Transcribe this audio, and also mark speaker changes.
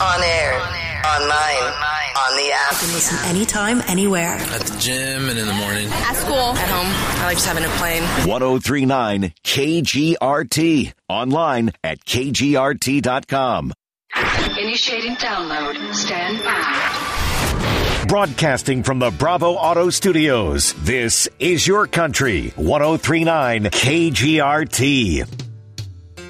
Speaker 1: On air. Online. On the app.
Speaker 2: You can listen anytime, anywhere.
Speaker 3: At the gym and in the morning.
Speaker 4: At school. At home. I like just having a plane.
Speaker 5: 103.9 KGRT. Online at KGRT.com.
Speaker 6: Initiating download. Stand by.
Speaker 5: Broadcasting from the Bravo Auto Studios, this is your country. 103.9 KGRT.